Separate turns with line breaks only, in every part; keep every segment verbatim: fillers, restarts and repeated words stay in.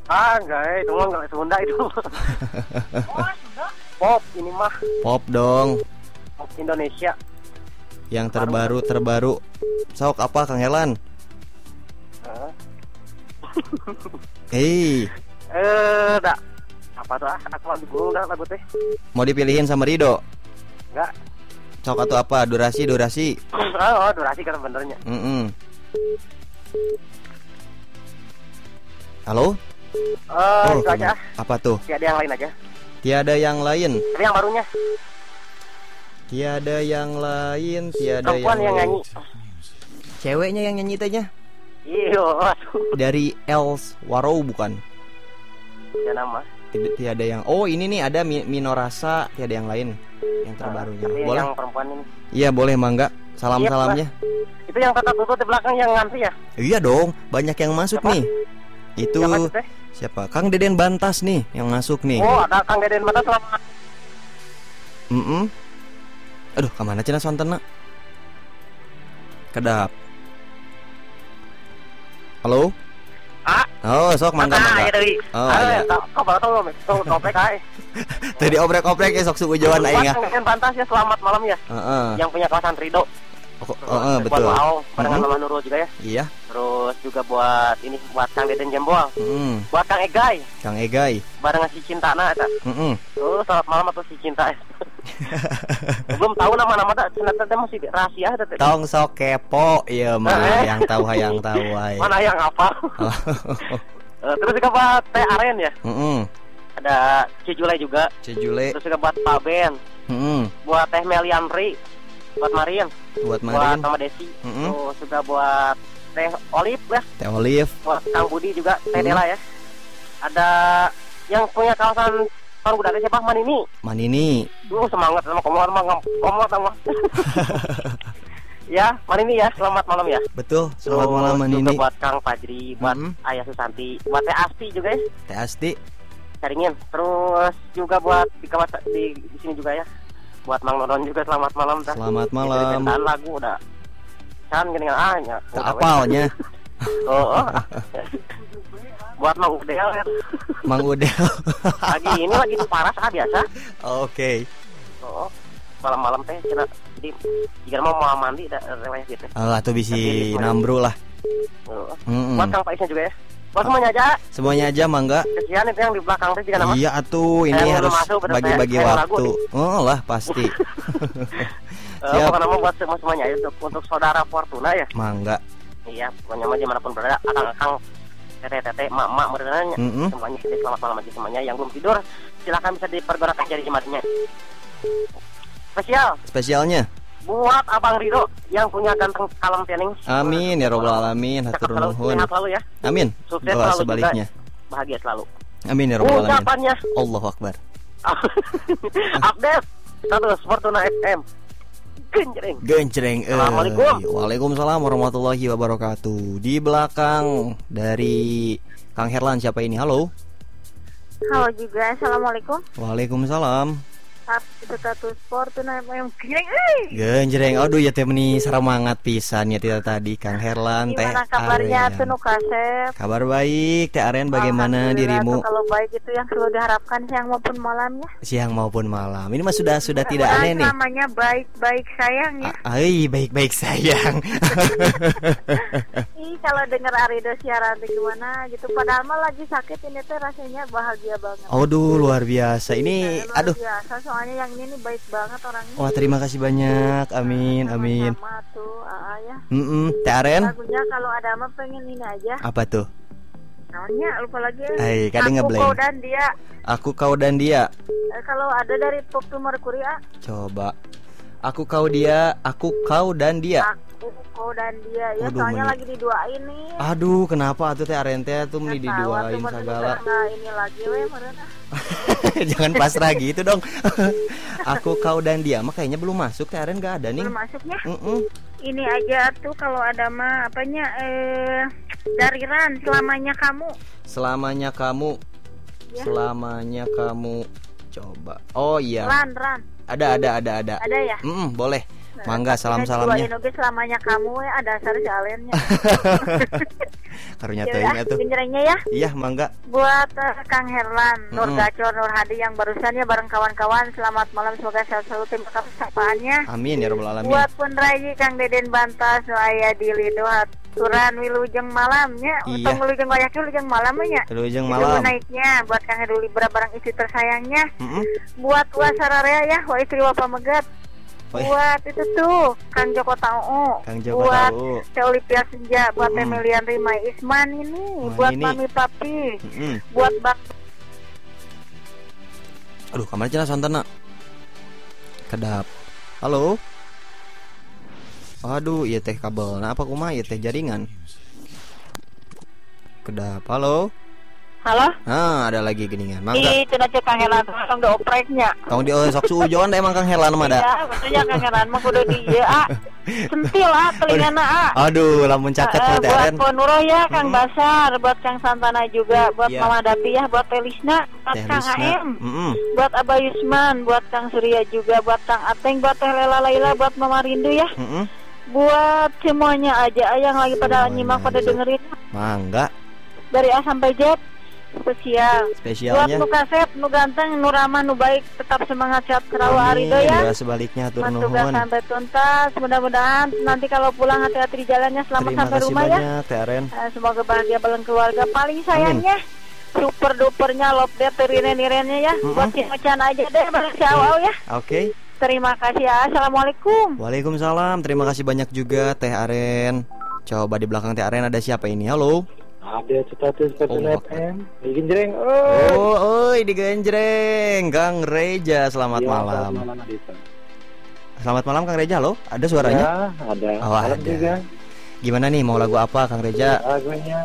Ah, enggak, eh, itu mah enggak Sunda itu. Pop ini mah.
Pop dong.
Pop Indonesia.
Yang terbaru terbaru. Sok apa Kang Helan?
Uh.
Hei.
Eh, dak. Apa tuh ah? Aku mau digulung dah lagu teh.
Mau dipilihin sama Rido?
Enggak.
Sok atau apa? Durasi, durasi.
Oh, durasi kan benernya.
Mm-mm. Halo?
Uh,
oh,
itu aja.
Apa tuh?
Tiada yang lain aja.
Tiada yang lain.
Tapi yang barunya.
Tiada yang lain, tiada
Perempuan
yang,
yang
lain.
nyanyi.
Ceweknya yang nyanyi tanya.
Iyo.
Dari Els Warrow bukan?
Ya nama.
Tiada yang. Oh, ini nih ada Minorasa, tiada yang lain. Yang terbarunya.
Tapi
Boleh?
yang perempuan ini.
Iya, boleh Mangga. Salam-salamnya.
Iya, itu yang kata tutup di belakang yang ngantri ya?
Iya dong, banyak yang masuk
siapa?
nih. Itu
siapa, itu,
siapa? Kang Deden Bantas nih yang masuk nih.
Oh, ada Kang Deden Bantas selama.
Mm-mm. Aduh, kemana cina sontena? Kedap. Halo?
Ah.
Oh, sok Mangga Mangga.
Ya, dari.
Oh,
ah,
iya.
Kau baru tahu tuh topik aja.
Tadi oprek-oprek ya sok suujoan aing ya.
Kang Deden Bantas ya, selamat malam ya.
Heeh.
Yang punya kawasan Rido.
Oh, oh, oh, betul.
Buat barengan
Mm-hmm.
Mama Nurul juga ya.
Iya.
Terus juga buat ini buat Kang Deden Jembol.
Mm.
Buat Kang Egay.
Kang Egay.
Barengan si Cintana eta.
Heeh.
Oh, selamat malam atau si Cinta. Belum tahu nama-nama tak, ternyata teh masih rahasia teh.
Tong sok kepo ieu mah
Eh.
yang tahu hayang tahu wae.
Mana yang apa? Eh, Terus juga buat Teh Aren ya.
Heeh.
Ada Cijule juga.
Cijule.
Terus juga buat Pak Ben.
Heeh.
Buat Teh Melianri. Buat Marin.
Buat
Buat
Marin.
Mama Desi.
Mm-mm.
Terus juga buat Teh Olive ya.
Teh Olive.
Buat Kang Budi juga. Teh
Mm.
Dela ya. Ada yang punya kawasan Orang Budaya siapa? Manini.
Manini.
Duh, semangat sama komor mah komor sama. Ya, Manini ya, selamat malam ya.
Betul, selamat
Terus
malam
juga
Manini.
buat Kang Fajri, buat
Mm-hmm.
Ayah Susanti, buat Teh Asti juga ya.
Teh Asti.
Caringin. Terus juga buat di kawasan di, di sini juga ya. Buat Mang Nonon juga selamat malam dah.
Selamat malam.
Kita lagu udah. Kan gini ah nya.
Tak apalnya.
Oh. oh. Buat Mang Udel ya.
Mang Udel.
Lagi ini lagi di Paras ah biasa.
Oke. Okay.
Oh. Malam-malam teh cina jadi jika mau mau mandi da reweh gitu.
Oh, atau bisi nambru lah.
Oh.
Mm-mm.
Buat Kang Faisnya juga ya. Buat semuanya aja.
Semuanya aja Mangga.
Kesian itu yang di belakang teh juga nama.
Iya atuh, ini
Saya
harus
masuk, bener,
bagi-bagi
saya- saya
waktu.
lagu
Oh lah pasti.
Eh,
Siap.
pokoknya nama buat semua semuanya ya untuk, untuk saudara Fortuna ya.
Mangga.
Iya, pokoknya mah dimanapun berada, akang-akang, tete-tete, mak-mak berdananya,
Mm-mm.
semuanya jadi selamat malam aja semuanya. Yang belum tidur, silakan bisa dipergorakan jari jemarinya. Spesial
Spesialnya.
buat Abang Rido yang punya ganteng kalem tening.
Amin ya robbal alamin,
Cakep
hatur
selalu,
nuhun.
sehat selalu ya.
Amin.
Sukses
Doa
selalu
sebaliknya.
juga, bahagia selalu.
Amin ya robbal alamin.
Ungkapannya,
Allahu akbar.
update status Fortuna F M. Genjreng.
Gencreng. eh.
Assalamualaikum.
Waalaikumsalam warahmatullahi wabarakatuh. Di belakang dari Kang Herlan siapa ini? Halo.
Halo juga, assalamualaikum.
Waalaikumsalam.
Status Fortuna F M Genjreng, euy.
Genjreng. Aduh ya teh meni semangat pisan ya tita tadi Kang Herlan teh.
Gimana kabarnya
Aren.
tuh nu kasep?
Kabar baik Teh Aren, bagaimana
Alhamdulillah,
dirimu?
tuh kalau baik itu yang selalu diharapkan siang maupun malamnya.
Siang maupun malam. Ini mah sudah sudah tidak aneh nih.
Namanya baik-baik sayang ya.
Ah, Ai, baik-baik sayang.
Ih, kalau dengar Arido siaran tuh gimana gitu. Padahal mah lagi sakit ini teh rasanya bahagia banget.
Aduh, luar biasa. Ini
Luar
aduh.
biasa, soalnya yang ini nih baik banget orangnya.
Wah, terima kasih banyak. Amin, amin.
Sama tuh, Aa ya.
Mm-mm. Teh Aren,
Lagunya kalau ada mah pengen ini aja.
apa tuh?
Namanya lupa lagi.
Hai, kadang
Aku,
ngeblank.
kau dan dia.
Aku kau dan dia.
Eh, kalau ada dari Pop to Mercury, ah.
Coba. Aku kau dia, aku kau dan dia.
Aku, kau dan dia ya.
Waduh,
Soalnya
meni-
lagi diduain nih.
Aduh, kenapa tuh Teh Aren teh tuh meni
Nggak tahu, atuh
diduain
meren
segala.
juga nggak ini lagi weh meren, ah.
Jangan pasrah gitu dong. Aku kau dan dia mah kayaknya belum masuk. Teh Aren gak ada nih.
Belum masuknya.
Mm-mm.
Ini aja tuh kalau ada mah apanya eh dari Ran selamanya kamu.
Selamanya kamu.
Ya.
Selamanya kamu. Coba. Oh iya.
Ran Ran.
Ada ada ada ada.
Ada ya?
Mm, boleh. Mangga
Ini
salam-salamnya.
diduain oge selamanya kamu we ada dasar jalannya.
Karunya
Ya,
teuing atuh.
genjrengnya ya.
Iya, mangga.
Buat uh, Kang Herlan, Nur
Mm-mm.
Gacor, Nur Hadi yang barusan ya bareng kawan-kawan. Selamat malam, semoga sehat selalu. Terima kasih sapaannya.
Amin ya rabbal alamin.
Buat pun Rayi Kang Deden Bantas, aya di Lido Haturan Wilujeng malamnya.
Iya.
Untuk Wilujeng Goyak Wilujeng malamnya.
Wilujeng
Itu
malam.
naiknya buat Kang Heru Libra barang istri tersayangnya.
Mm-mm.
Buat Wasararea ya, wa istri wa pamegat.
Oh, iya.
Buat itu tuh Kang Joko Tau.
Kang Joko
Buat
Tau.
Teh Olivia Senja, buat
Mm-mm.
Emilian Rimai Isman ini,
Wah,
buat
ini.
Mami Papi,
Mm-mm.
buat Bang.
Aduh, kamar cenah santana. Kedap. Halo. Aduh, iya teh kabel. Nah, apa kumaha ieu teh jaringan? Kedap. Halo.
Halo?
Nah, ada lagi geningan. Mangga.
Ih, cenah cek Kang Helan langsung diopreknya.
Tong di oh, sok suujon da emang Kang Herlan mah da.
Iya, maksudnya Kang Helan mah kudu di ieu ah. Sentil ah telingana ah.
Aduh, lamun caket
Eh,
mah teh
buat
Aren.
Ponuro ya, Kang
Mm-mm.
Basar, buat Kang Santana juga, buat
Iya.
Mama Dati ya, buat Telisna, buat
Teh
Kang
Lisna.
H M,
Mm-mm.
buat Abah Yusman, buat Kang Surya juga, buat Kang Ateng, buat Teh Lela Laila, buat Mama Rindu ya,
Mm-mm.
buat semuanya aja yang lagi pada
Semuanya
nyimak pada
aja.
dengerin
Mangga
dari A sampai Z spesial. Buat
spesialnya.
nu kasep, nu ganteng, nu ramah, nu baik, tetap semangat sehat selalu
Amin.
Arido ya.
Ya sebaliknya tur
Tugas
nuhun.
sampai tuntas, mudah-mudahan nanti kalau pulang hati-hati di jalannya, selamat
Terima
sampai
kasih
rumah ya.
banyak teh Aren.
Eh, semoga bahagia bareng keluarga. Paling sayangnya super dupernya love date terine-nirenya ya.
Mm-mm.
Buat si Macan aja deh bareng si Awal ya.
Oke.
Terima kasih ya. Assalamualaikum.
Waalaikumsalam. Terima kasih banyak juga teh Aren. Coba di belakang teh Aren ada siapa ini? Halo.
Ada status Petun
Oh,
F M bikin jreng. Oh,
Oh, oi di Genjreng, Kang Reja. Selamat
iya,
malam.
selamat malam Adita.
Selamat malam Kang Reja. Halo, ada suaranya?
Ya, ada.
Oh,
Malam
ada.
juga.
Gimana nih mau lagu apa Kang Reja?
Lagunya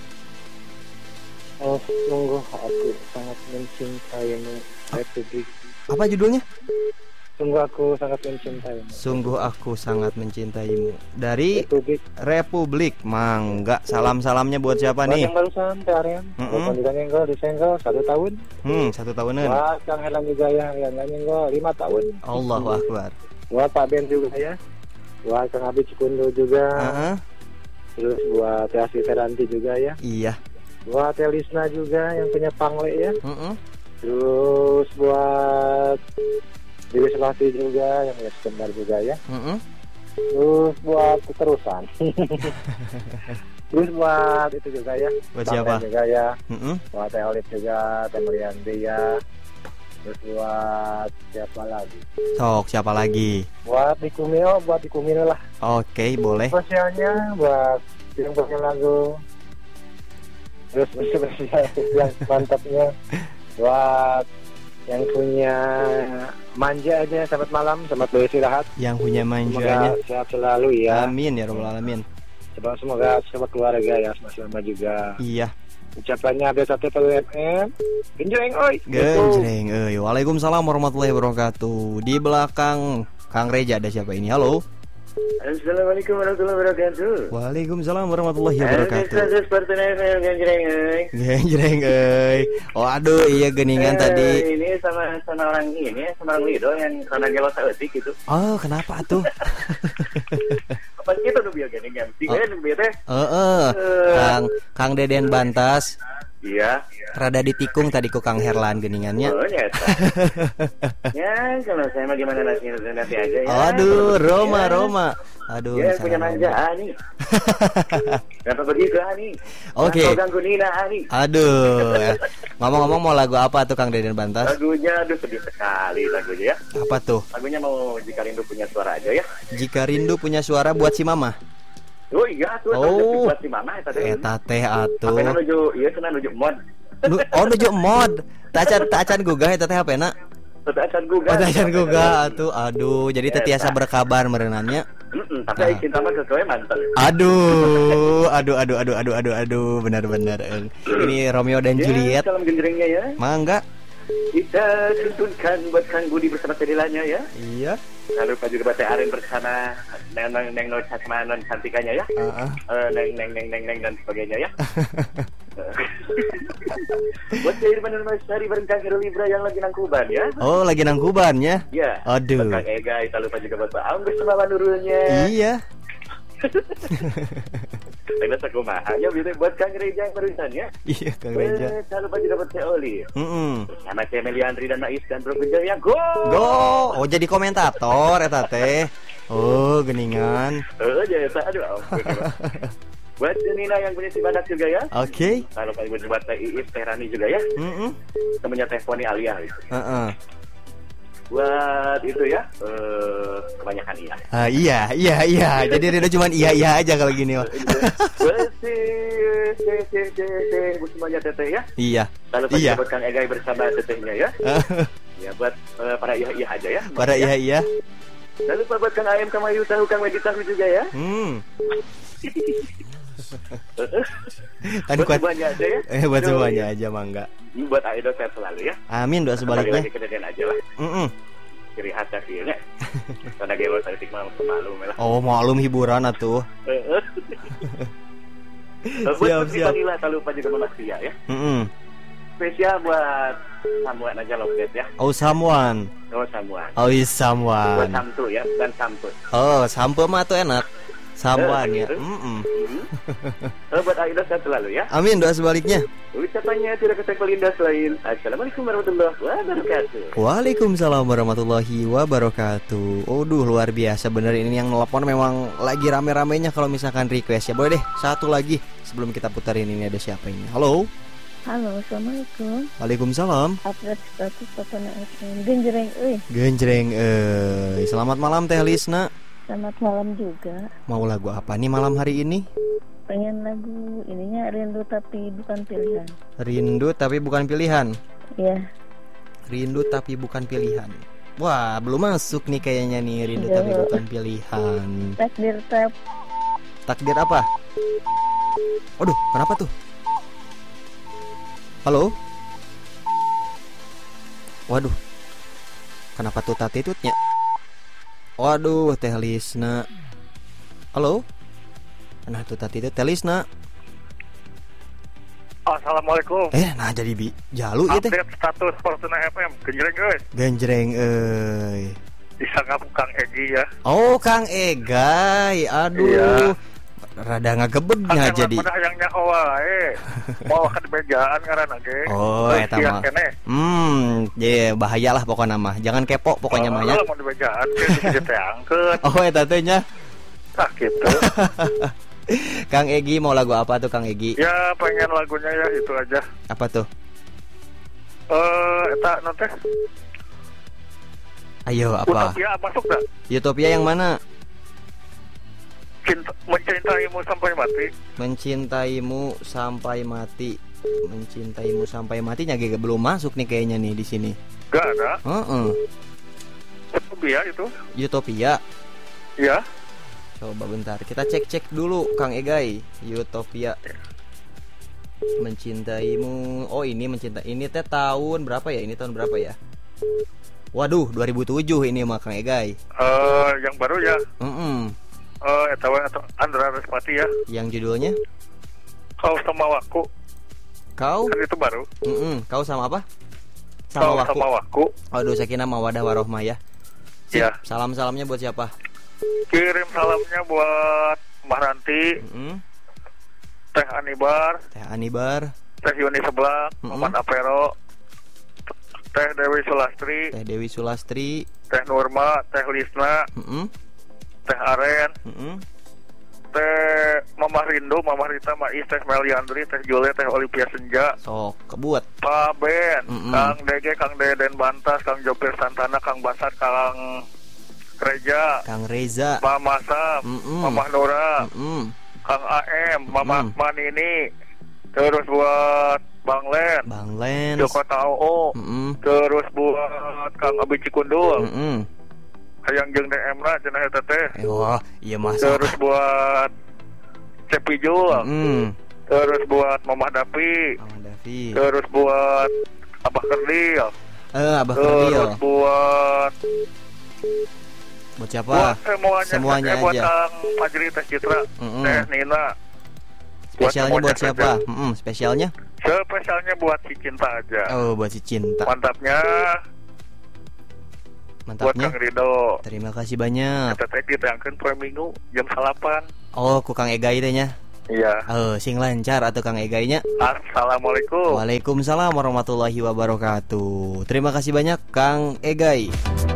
Oh, sungguh aku sangat mencintaimu Republik.
Apa judulnya?
Sungguh aku sangat mencintaimu
Sungguh aku sangat mencintaimu. Dari
Republik.
Republik Mangga. Salam-salamnya buat siapa
Buat
nih?
yang barusan Teh Aryan,
Mm-mm.
walaupun tidak nyenggol di senggol satu tahun.
Hmm, satu tahunan.
Buat Kang Helan juga ya, yang nggak nyenggol lima tahun.
Allahu Akbar.
Buat Pak Ben juga ya. Buat Kang Abi Cikundo juga.
Heeh.
Terus buat Teh Asri Teranti juga ya.
Iya.
Buat Telisna juga yang punya Pangle ya.
Heeh.
Terus buat Dewi Selasi juga yang punya Sebentar juga ya.
Heeh.
Terus buat keterusan. Terus buat itu juga ya.
Buat
Bang
siapa?
Ben juga ya.
Heeh.
Buat Teh Olip juga, Teh Meriandi ya. Terus buat siapa lagi?
Sok siapa lagi?
Buat Dikumio, buat Dikumio lah.
Oke, boleh.
Spesialnya buat yang punya lagu. Terus spesial yang mantapnya buat yang punya manja aja. Selamat malam, selamat beristirahat.
Yang punya
Semoga
manjanya.
sehat selalu ya.
Amin ya rabbal alamin.
Semoga semoga semoga keluarga ya sama-sama juga.
Iya.
Ucapannya B satu P W F M. Genjreng oi.
Genjreng euy. Waalaikumsalam warahmatullahi wabarakatuh. Di belakang Kang Reja ada siapa ini? Halo.
Assalamualaikum warahmatullahi wabarakatuh.
Waalaikumsalam warahmatullahi wabarakatuh.
Status Petun F M Genjreng euy.
Genjreng euy. Oh aduh iya geningan
Eh,
tadi.
Ini sama sama orang ini, sama orang Lido yang karena gelo saeutik gitu.
Oh, kenapa tuh?
Apa gitu nu bieu geningan? Tiga nu bieu teh.
Heeh. Kang Kang Deden Bantas
Iya.
rada ditikung tadi ku Kang Herlan geningannya.
Oh, nyata. Ya, kalau saya mah gimana nanti nanti aja ya.
Aduh, Roma,
Ya.
Roma. Aduh,
Ya, punya
salah
manja
Roma.
ani. Kenapa begitu ani?
Oke.
Kau ganggu Nina ani.
Aduh. ya. Ngomong-ngomong mau lagu apa tuh Kang Deden Bantas?
Lagunya aduh sedih sekali lagunya ya.
Apa tuh?
Lagunya mau Jika Rindu Punya Suara aja ya.
Jika rindu punya suara buat si Mama.
Oh iya tuh
Oh.
buat si mama eta teh.
Eta teh
Apa
atuh.
nuju ieu cenah nuju mod.
Nu- Oh nuju mod. Tacan tacan gugah eta teh hapena.
Teu acan gugah.
Oh tacan gugah atuh. Aduh, jadi teu tiasa
Eta.
berkabar merenannya.
Heeh, tapi
Nah.
ai cinta mah kekoe mantan.
Aduh, aduh, aduh, aduh, aduh, aduh, aduh, benar-benar. eh. Ini Romeo dan Juliet.
Ya, salam genjrengnya ya.
Mangga.
Kita tuntunkan buat Kang Budi bersama Tedilanya ya.
Iya.
Lalu lupa juga buat Teh Aren bersama Neng Neng Neng Nur Hasma non cantikanya ya.
Heeh.
Eh, neng neng neng neng neng dan sebagainya ya. Buat Teh Irman dan Mas Sari bareng Kang Heru Libra yang lagi nangkuban ya.
Oh, lagi nangkubannya.
Ya.
Aduh.
Buat Kang Ega, kita lupa juga buat Pak Aung bersama Manurulnya.
Iya.
Ada sakumaha ya gitu buat Kang Reja yang barusan ya.
Iya, Kang Reja.
Eh, jangan lupa juga dapat Oli.
Heeh.
Sama Cemeli Andri dan Nais dan Bro Wijaya go.
Go. Oh, jadi komentator eta teh. Oh, geningan.
Oh, jadi aduh ampun. Buat Nina yang punya si Badak juga ya.
Oke.
Okay. Kalau kalian buat Teh Iis, Teh Rani juga ya.
Heeh.
Temennya Teh Foni Alia gitu.
Heeh.
Buat itu ya, eh, kebanyakan iya.
Ah, iya, iya, iya. Jadi Rida cuma iya iya aja kalau gini, Wak.
Buat si si si si si semuanya Teteh ya.
Iya.
Lalu
iya.
buat Kang Egai bersama Tetehnya ya. Ya buat uh, para iya iya aja ya.
Para iya iya.
Lalu buat Kang Ayam Kamayu tahu Kang Wedi tahu juga ya.
Hmm.
Kan buat semuanya aja ya.
Eh buat semuanya aja mangga.
Buat Aido sehat selalu ya.
Amin, doa sebaliknya.
Kemudian aja lah.
Heeh.
Ciri khas akhirnya. Karena dia harus tik malu malu lah.
Oh, maklum hiburan atuh.
Siap siap. Tidak lupa juga Malaysia ya.
Heeh.
Spesial buat Samuan aja loket ya.
Oh, Samuan.
Oh, Samuan.
Oh, is Samuan.
Buat Samtu ya, dan Samtu.
Oh, Sampo mah tuh enak. Samuan ya.
Heeh. Oh, buat Aido sehat selalu ya.
Amin, doa sebaliknya.
Ucapannya tidak ketek melindas lain. Assalamualaikum warahmatullahi wabarakatuh.
Waalaikumsalam warahmatullahi wabarakatuh. Aduh, luar biasa bener ini yang nelpon memang lagi rame-ramenya kalau misalkan request ya. Boleh deh, satu lagi sebelum kita puterin ini ada siapa ini. Halo.
Halo, assalamualaikum.
Waalaikumsalam.
Update status Totona F M. Genjreng, euy.
Genjreng, euy. Selamat malam Teh Lisna.
Selamat malam juga.
Mau lagu apa nih malam hari ini?
Pengen lagu ininya Rindu Tapi Bukan Pilihan.
Rindu tapi bukan pilihan.
Iya.
Rindu tapi bukan pilihan. Wah, belum masuk nih kayaknya nih Rindu tapi bukan pilihan.
Takdir tap.
Takdir apa? Waduh, kenapa tuh? Halo? Waduh. Kenapa tuh tatitutnya? Waduh, Teh Lisna. Halo? Nah, tuh tadi itu Teh Lisna.
Assalamualaikum.
Eh, nah jadi bi jalu ieu teh.
Update status Fortuna F M. Genjreng euy.
Genjreng euy.
Bisa ngabung Kang Egi ya.
Oh, Kang Egai. Aduh. Iya. Rada ngagebegnya jadi.
Kan yang nyaho wae. Mau ka dibejaan ngaranna ge.
Oh, eta mah. Hmm, ye bahaya lah pokoknya mah. Jangan kepo pokoknya mah ya.
Kalau mau dibejaan ge teh angkeut.
Oh, eta teh nya.
Tah gitu.
Kang Egi mau lagu apa tuh Kang Egi?
Ya pengen lagunya ya itu aja.
Apa tuh?
Eh, uh, eta non teh.
Ayo apa?
Utopia masuk dah.
Utopia yang mana?
Cinta, mencintaimu sampai mati.
Mencintaimu sampai mati. Mencintaimu sampai mati nyage belum masuk nih kayaknya nih di sini.
Gak ada.
Heeh. Uh-uh.
Utopia itu.
Utopia.
Ya.
Coba bentar, kita cek-cek dulu Kang Egai. Utopia. Mencintaimu. Oh, ini mencintai. Ini teh tahun berapa ya? Ini tahun berapa ya? Waduh, dua ribu tujuh ini mah Kang Egai.
Eh, uh, yang baru ya.
Heeh.
Eh, uh, eta atau Andra Respati ya.
Yang judulnya?
Kau sama Waku.
Kau?
Kan itu baru.
Heeh. Kau sama apa? Sama
Kau
Waku.
sama Waku.
Aduh, sakinah mawadah warohmah ya. Sip,
ya.
Salam-salamnya buat siapa?
Kirim salamnya buat Mbah Ranti.
Mm-hmm.
Teh Anibar.
Teh Anibar.
Teh Yuni Seblak. Mm-hmm. Maman Apero. Teh Dewi Sulastri.
Teh Dewi Sulastri.
Teh Nurma. Teh Lisna.
Mm-hmm.
Teh Aren.
Mm-hmm.
Teh Mamah Rindu. Mamah Rita. Mais. Teh Meliandri. Teh Julia. Teh Olivia Senja.
Sok kebuat
Pak Ben.
Mm-hmm.
Kang D G. Kang Deden Bantas. Kang Jopir Santana. Kang Basar. Kang Reja,
Kang Reza,
Mama Sam,
mm-mm.
Mama Nora,
mm-mm.
Kang A M, Mama
mm.
Manini, terus buat Bang Len,
Bang Len,
Joko Tao,
mm-mm.
terus buat Kang Abi Cikundul,
mm-mm.
hayang jeung D M na cenah eta teh.
Eh, wah, iya mas.
Terus buat Cepi Jul,
mm.
terus buat Mama Dapi,
Mama Davi,
terus buat Abah Kerdil,
eh Abah
terus
Kerdil,
buat
buat siapa?
Buat semuanya,
semuanya
eh, buat
aja.
Kang Fajri, Teh Citra,
Mm-mm.
Teh Nina.
Spesialnya buat, buat siapa?
Mm-mm,
spesialnya?
Spesialnya buat si Cinta aja.
Oh, buat si Cinta.
Mantapnya.
Mantapnya.
Buat Kang Rido.
Terima kasih banyak.
Kita teh ditayangkeun poe Minggu jam delapan.
Oh, ku Kang Egai teh nya.
Iya.
Oh, sing lancar atau Kang Egainya.
Assalamualaikum.
Waalaikumsalam warahmatullahi wabarakatuh. Terima kasih banyak Kang Egai.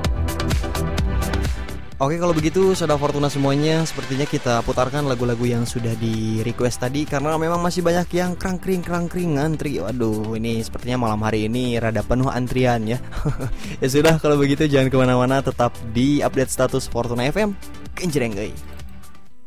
Oke, kalau begitu Saudara Fortuna semuanya, sepertinya kita putarkan lagu-lagu yang sudah di request tadi, karena memang masih banyak yang krang-kring-krang-kring ngantri. Waduh, ini sepertinya malam hari ini rada penuh antrian ya. Ya sudah, kalau begitu jangan kemana-mana, tetap di update status Fortuna F M. Kenjreng euy.